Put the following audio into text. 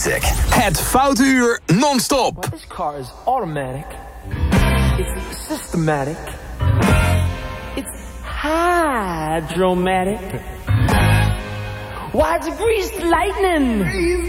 Music. Het Foute Uur non-stop. This car is automatic. It's systematic. It's hydromatic. Why, it's greased lightning.